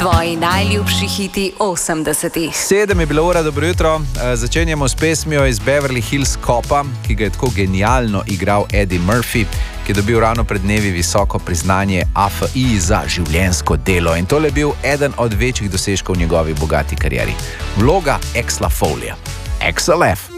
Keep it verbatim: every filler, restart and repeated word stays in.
Tvoji najljubši hiti osemdesetih. Sedem je bilo ura, dobro jutro. Začenjamo s pesmijo iz Beverly Hills Copa, ki ga je tako genialno igral Eddie Murphy, ki je dobil ravno pred dnevi visoko priznanje A F I za življenjsko delo. In tole je bil eden od večjih dosežkov v njegovi bogati karieri. Vloga Axela Foleyja. Axel F.